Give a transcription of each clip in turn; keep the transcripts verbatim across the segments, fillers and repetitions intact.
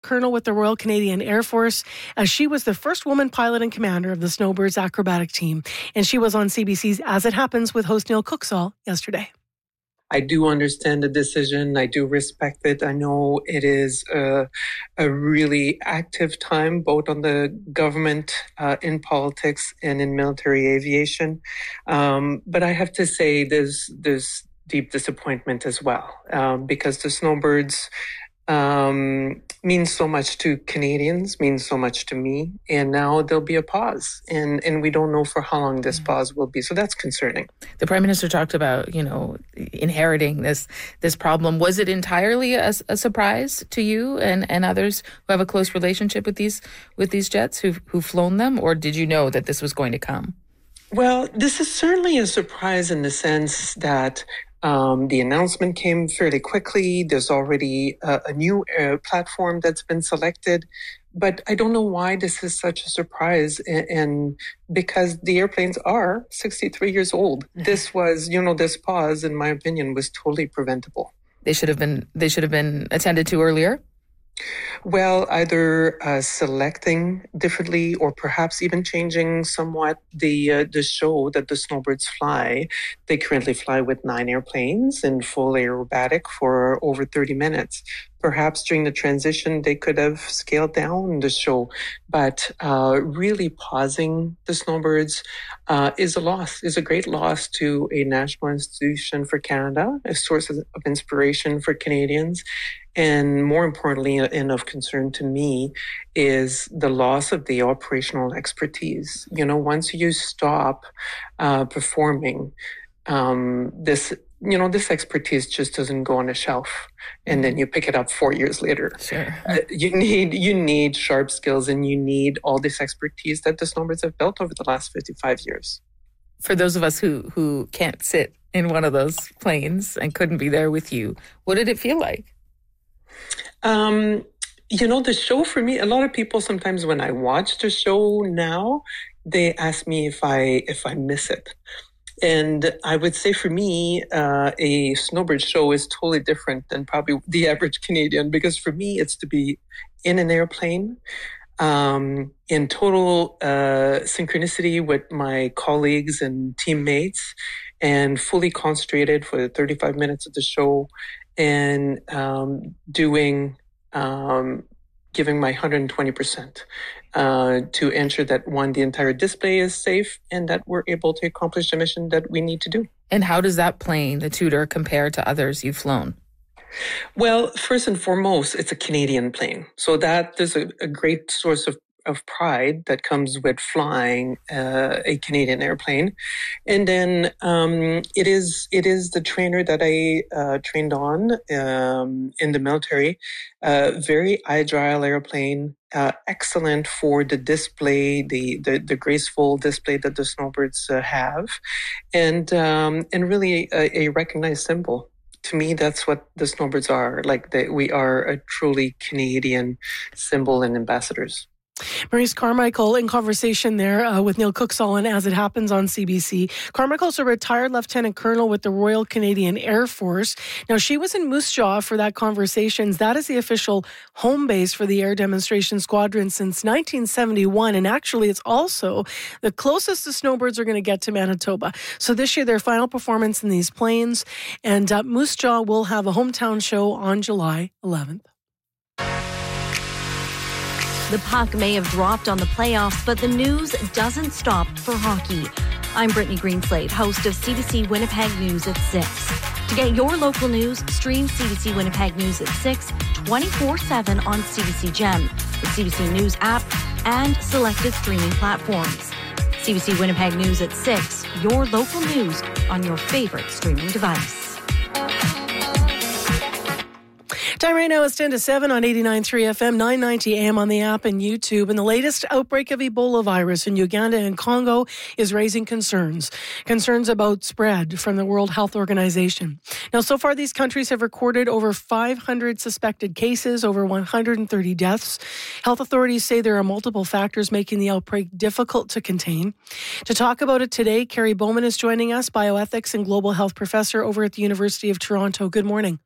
colonel with the Royal Canadian Air Force. Uh, she was the first woman pilot and commander of the Snowbirds acrobatic team. And she was on C B C's As It Happens with host Neil Cooksall yesterday. I do understand the decision. I do respect it. I know it is a, a really active time, both on the government, uh, in politics, and in military aviation. Um, but I have to say there's, there's deep disappointment as well, um, because the Snowbirds um, means so much to Canadians, means so much to me. And now there'll be a pause, and, and we don't know for how long this pause will be. So that's concerning. The Prime Minister talked about, you know, inheriting this this problem. Was it entirely a, a surprise to you and, and others who have a close relationship with these with these jets who've, who've flown them? Or did you know that this was going to come? Well, this is certainly a surprise in the sense that Um, the announcement came fairly quickly. There's already a, a new uh, platform that's been selected. But I don't know why this is such a surprise. And, and because the airplanes are sixty-three years old. This was, you know, this pause, in my opinion, was totally preventable. They should have been, they should have been attended to earlier? Well, either uh, selecting differently or perhaps even changing somewhat the uh, the show that the Snowbirds fly. They currently fly with nine airplanes in full aerobatic for over thirty minutes. Perhaps during the transition, they could have scaled down the show. But uh, really pausing the Snowbirds uh, is a loss, is a great loss to a national institution for Canada, a source of inspiration for Canadians. And more importantly, and of concern to me, is the loss of the operational expertise. You know, once you stop uh, performing, um, this, you know, this expertise just doesn't go on a shelf, and then you pick it up four years later. Sure. Uh, you need you need sharp skills, and you need all this expertise that the Snowbirds have built over the last fifty-five years. For those of us who who can't sit in one of those planes and couldn't be there with you, what did it feel like? Um, you know, the show for me, a lot of people sometimes when I watch the show now, they ask me if I if I miss it. And I would say for me, uh, a Snowbird show is totally different than probably the average Canadian, because for me, it's to be in an airplane, um, in total uh, synchronicity with my colleagues and teammates, and fully concentrated for the thirty-five minutes of the show, and um, doing, um, giving my one hundred twenty percent uh, to ensure that, one, the entire display is safe, and that we're able to accomplish the mission that we need to do. And how does that plane, the Tudor, compare to others you've flown? Well, first and foremost, it's a Canadian plane. So that there's a, a great source of of pride that comes with flying uh, a Canadian airplane. And then um, it is it is the trainer that I uh, trained on um, in the military. Uh, very agile airplane, uh, excellent for the display, the, the, the graceful display that the Snowbirds uh, have, and um, and really a, a recognized symbol. To me, that's what the Snowbirds are. Like they, we are a truly Canadian symbol and ambassadors. Maurice Carmichael in conversation there uh, with Neil Cooksall and As It Happens on C B C. Carmichael's a retired lieutenant colonel with the Royal Canadian Air Force. Now, she was in Moose Jaw for that conversations. That is the official home base for the Air Demonstration Squadron since nineteen seventy-one. And actually, it's also the closest the Snowbirds are going to get to Manitoba. So this year, their final performance in these planes. And uh, Moose Jaw will have a hometown show on July eleventh. The puck may have dropped on the playoffs, but the news doesn't stop for hockey. I'm Brittany Greenslade, host of C B C Winnipeg News at six. To get your local news, stream C B C Winnipeg News at six, twenty-four seven on C B C Gem, the C B C News app, and selected streaming platforms. C B C Winnipeg News at six, your local news on your favorite streaming device. Time right now is ten to seven on eighty-nine point three F M, nine ninety A M on the app and YouTube. And the latest outbreak of Ebola virus in Uganda and Congo is raising concerns. Concerns about spread from the World Health Organization. Now, so far, these countries have recorded over five hundred suspected cases, over one hundred thirty deaths. Health authorities say there are multiple factors making the outbreak difficult to contain. To talk about it today, Carrie Bowman is joining us, bioethics and global health professor over at the University of Toronto. Good morning.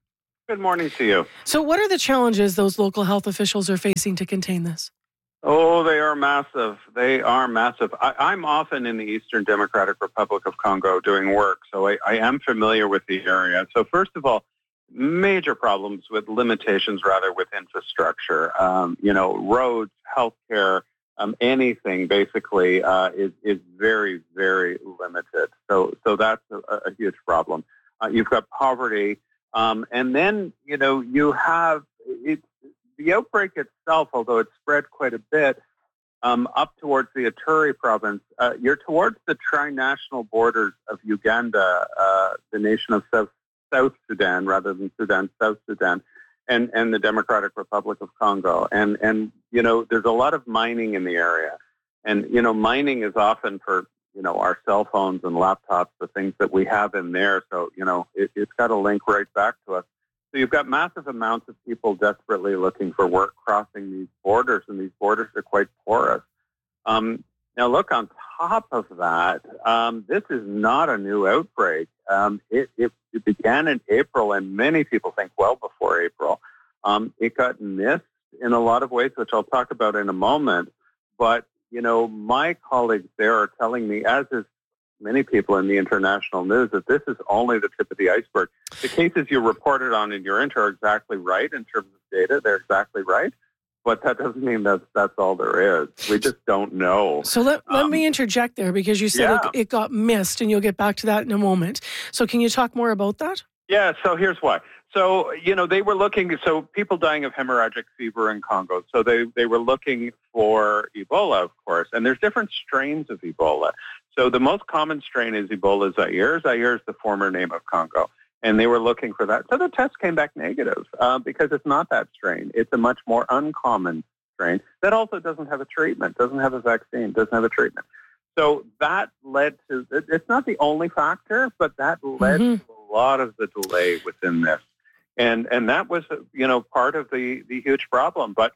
Good morning to you. So what are the challenges those local health officials are facing to contain this? Oh, they are massive. They are massive. I, I'm often in the Eastern Democratic Republic of Congo doing work, so I, I am familiar with the area. So first of all, major problems with limitations, rather, with infrastructure. Um, you know, roads, healthcare, um, anything basically uh, is is very, very limited. So so that's a, a huge problem. Uh, you've got poverty, um, and then you know you have it. The outbreak itself, although it spread quite a bit um, up towards the Ituri province, uh, you're towards the tri-national borders of Uganda, uh, the nation of South, South Sudan, rather than Sudan, South Sudan, and, and the Democratic Republic of Congo. And, and, you know, there's a lot of mining in the area. And, you know, mining is often for, you know, our cell phones and laptops, the things that we have in there. So, you know, it, it's got a link right back to us. So you've got massive amounts of people desperately looking for work crossing these borders, and these borders are quite porous. Um, now, look, on top of that, um, this is not a new outbreak. Um, it, it, it began in April, and many people think well before April. Um, it got missed in a lot of ways, which I'll talk about in a moment. But, you know, my colleagues there are telling me, as is many people in the international news, that this is only the tip of the iceberg. The cases you reported on in your intro are exactly right in terms of data. They're exactly right. But that doesn't mean that that's all there is. We just don't know. So let, let um, me interject there, because you said yeah. it, it got missed, and you'll get back to that in a moment. So can you talk more about that? Yeah, so here's why. So, you know, they were looking, so people dying of hemorrhagic fever in Congo. So they, they were looking for Ebola, of course. And there's different strains of Ebola. So the most common strain is Ebola Zaire. Zaire is the former name of Congo. And they were looking for that. So the test came back negative uh, because it's not that strain. It's a much more uncommon strain that also doesn't have a treatment, doesn't have a vaccine, doesn't have a treatment. So that led to, it's not the only factor, but that led mm-hmm. to a lot of the delay within this. And and that was, you know, part of the, the huge problem. But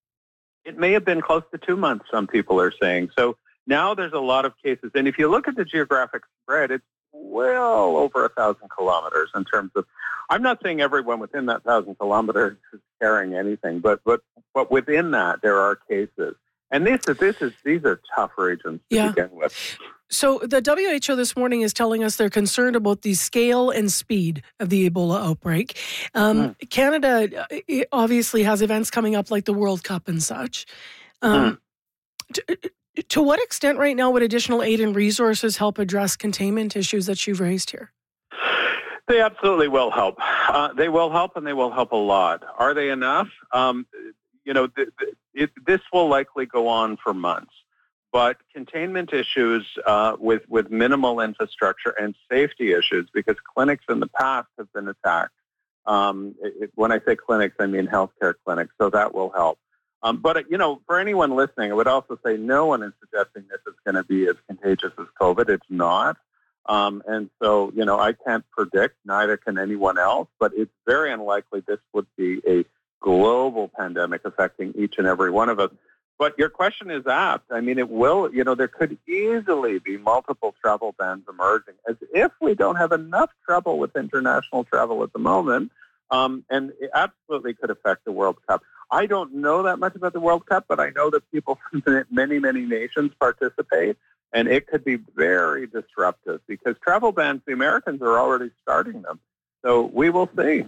it may have been close to two months, some people are saying. So now there's a lot of cases. And if you look at the geographic spread, it's well over a thousand kilometers in terms of, I'm not saying everyone within that thousand kilometers is carrying anything, but but but within that there are cases. And this is this is these are tough regions to yeah. begin with. So the W H O this morning is telling us they're concerned about the scale and speed of the Ebola outbreak. Um, mm. Canada obviously has events coming up like the World Cup and such. Um, mm. to, to what extent right now would additional aid and resources help address containment issues that you've raised here? They absolutely will help. Uh, they will help, and they will help a lot. Are they enough? Um, you know, th- th- it, this will likely go on for months. But containment issues uh, with, with minimal infrastructure and safety issues, because clinics in the past have been attacked. Um, it, when I say clinics, I mean healthcare clinics, so that will help. Um, but, you know, for anyone listening, I would also say no one is suggesting this is going to be as contagious as COVID. It's not. Um, and so, you know, I can't predict, neither can anyone else, but it's very unlikely this would be a global pandemic affecting each and every one of us. But your question is apt. I mean, it will, you know, there could easily be multiple travel bans emerging, as if we don't have enough trouble with international travel at the moment. Um, and it absolutely could affect the World Cup. I don't know that much about the World Cup, but I know that people from many, many nations participate, and it could be very disruptive because travel bans, the Americans are already starting them. So we will see.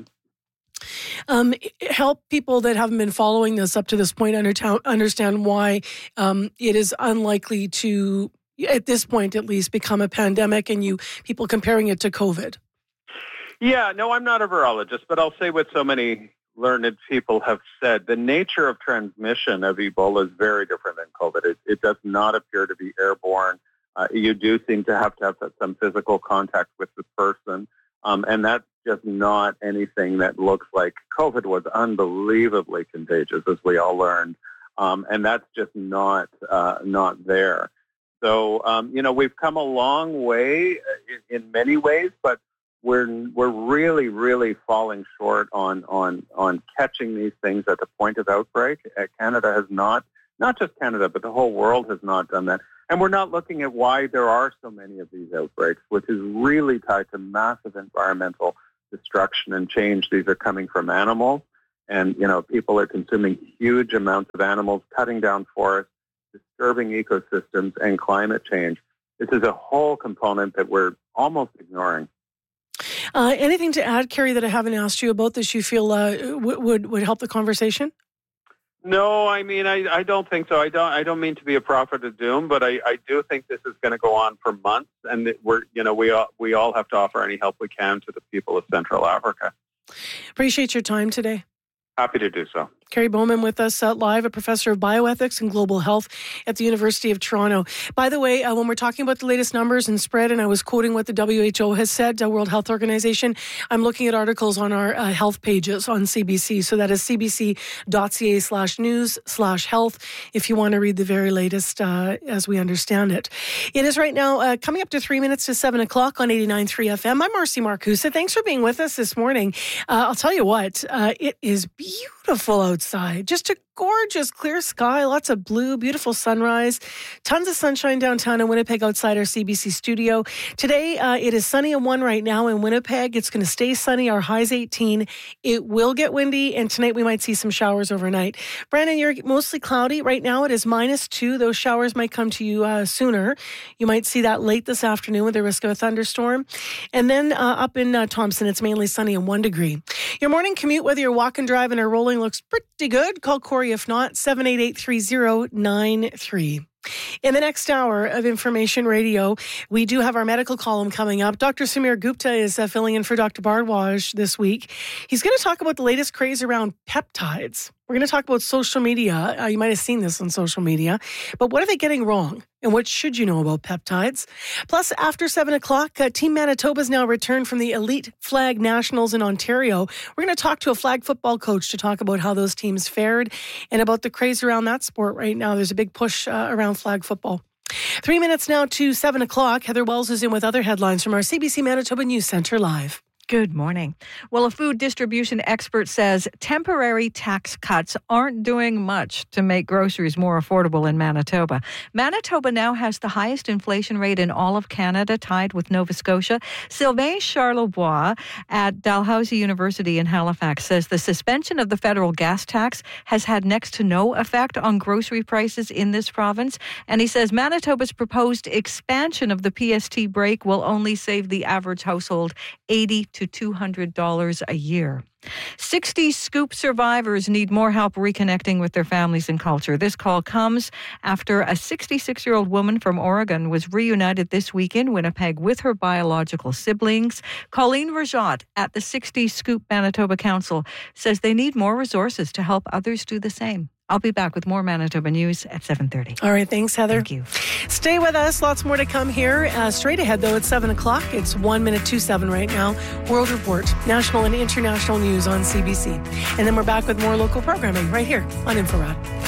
Um, help people that haven't been following this up to this point understand why um, it is unlikely to, at this point at least, become a pandemic, and you people comparing it to COVID. Yeah, no, I'm not a virologist, but I'll say what so many learned people have said. The nature of transmission of Ebola is very different than COVID. It, it does not appear to be airborne. Uh, you do seem to have to have some physical contact with the person, um, and that's just not anything that looks like COVID was unbelievably contagious, as we all learned, um, and that's just not uh, not there. So, um, you know, we've come a long way in, in many ways, but we're we're really, really falling short on on on catching these things at the point of outbreak. Uh, Canada has not, not just Canada, but the whole world has not done that. And we're not looking at why there are so many of these outbreaks, which is really tied to massive environmental destruction and change. These are coming from animals. And, you know, people are consuming huge amounts of animals, cutting down forests, disturbing ecosystems, and climate change. This is a whole component that we're almost ignoring. Uh, anything to add, Carrie, that I haven't asked you about this you feel uh, w- would would help the conversation? No, I mean, I, I don't think so. I don't I don't mean to be a prophet of doom, but I, I do think this is going to go on for months, and that we're you know we all we all have to offer any help we can to the people of Central Africa. Appreciate your time today. Happy to do so. Carrie Bowman with us uh, live, a professor of bioethics and global health at the University of Toronto. By the way, uh, when we're talking about the latest numbers and spread, and I was quoting what the W H O has said, the World Health Organization, I'm looking at articles on our uh, health pages on C B C. So that is cbc.ca slash news slash health if you want to read the very latest uh, as we understand it. It is right now uh, coming up to three minutes to seven o'clock on eighty-nine point three F M. I'm Marcy Marcusa. Thanks for being with us this morning. Uh, I'll tell you what, uh, it is beautiful outside. Outside. Just a gorgeous clear sky, lots of blue, beautiful sunrise, tons of sunshine downtown in Winnipeg outside our C B C studio. Today, uh, it is sunny and one right now in Winnipeg. It's going to stay sunny. Our high's eighteen. It will get windy, and tonight we might see some showers overnight. Brandon, you're mostly cloudy. Right now it is minus two. Those showers might come to you uh, sooner. You might see that late this afternoon with the risk of a thunderstorm. And then uh, up in uh, Thompson, it's mainly sunny and one degree. Your morning commute, whether you're walking, driving, or rolling, looks pretty good. Call Corey if not, seven eight eight, three zero nine three. In the next hour of Information Radio, we do have our medical column coming up. Doctor Samir Gupta is uh, filling in for Doctor Bardwaj this week. He's going to talk about the latest craze around peptides. We're going to talk about social media. Uh, you might have seen this on social media. But what are they getting wrong? And what should you know about peptides? Plus, after seven o'clock, uh, Team Manitoba's now returned from the Elite Flag Nationals in Ontario. We're going to talk to a flag football coach to talk about how those teams fared and about the craze around that sport right now. There's a big push uh, around flag football. Three minutes now to seven o'clock. Heather Wells is in with other headlines from our C B C Manitoba News Centre Live. Good morning. Well, a food distribution expert says temporary tax cuts aren't doing much to make groceries more affordable in Manitoba. Manitoba now has the highest inflation rate in all of Canada, tied with Nova Scotia. Sylvain Charlebois at Dalhousie University in Halifax says the suspension of the federal gas tax has had next to no effect on grocery prices in this province. And he says Manitoba's proposed expansion of the P S T break will only save the average household eighty to two hundred dollars a year. sixty Scoop survivors need more help reconnecting with their families and culture. This call comes after a sixty-six-year-old woman from Oregon was reunited this week in Winnipeg with her biological siblings. Colleen Rajat at the sixty Scoop Manitoba Council says they need more resources to help others do the same. I'll be back with more Manitoba News at seven thirty. All right, thanks, Heather. Thank you. Stay with us. Lots more to come here. Uh, straight ahead, though, at seven o'clock. It's one minute to seven right now. World Report, national and international news on C B C. And then we're back with more local programming right here on InfoRad.